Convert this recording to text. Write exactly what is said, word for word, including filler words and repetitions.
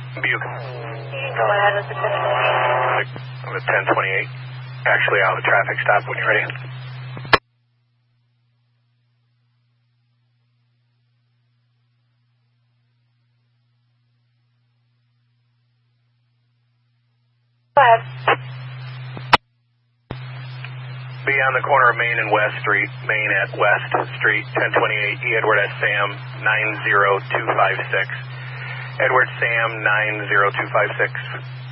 Buke. Go ahead with the ten twenty-eight. I'm at ten twenty-eight. Actually out of the traffic stop when you're ready. Go ahead. Be on the corner of Main and West Street. Main at West Street, ten twenty-eight. E. Edward at Sam, nine zero two five six. Edward Sam, nine zero two five six.